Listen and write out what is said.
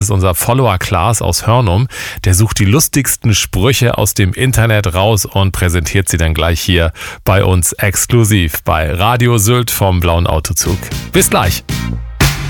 Das ist unser Follower Klaas aus Hörnum. Der sucht die lustigsten Sprüche aus dem Internet raus und präsentiert sie dann gleich hier bei uns exklusiv bei Radio Sylt vom Blauen Autozug. Bis gleich.